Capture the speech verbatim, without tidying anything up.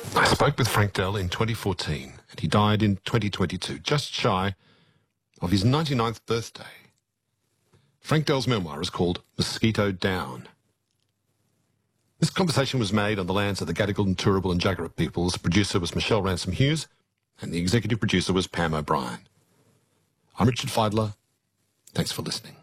I spoke with Frank Dell in twenty fourteen, and he died in twenty twenty-two, just shy of his ninety-ninth birthday. Frank Dell's memoir is called Mosquito Down. This conversation was made on the lands of the Gadigal and Turrbal and Jagera peoples. The producer was Michelle Ransom Hughes, and the executive producer was Pam O'Brien. I'm Richard Feidler. Thanks for listening.